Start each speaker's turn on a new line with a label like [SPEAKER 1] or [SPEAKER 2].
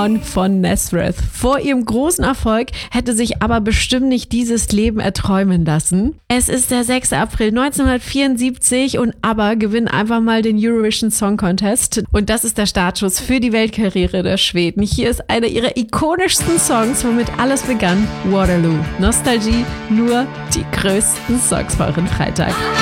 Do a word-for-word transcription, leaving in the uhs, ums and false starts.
[SPEAKER 1] On von Nazareth. Vor ihrem großen Erfolg hätte sich aber bestimmt nicht dieses Leben erträumen lassen. Es ist der sechster April neunzehnhundertvierundsiebzig und ABBA gewinnen einfach mal den Eurovision Song Contest. Und das ist der Startschuss für die Weltkarriere der Schweden. Hier ist einer ihrer ikonischsten Songs, womit alles begann, Waterloo. Nostalgie, nur die größten Songs für euren Freitag.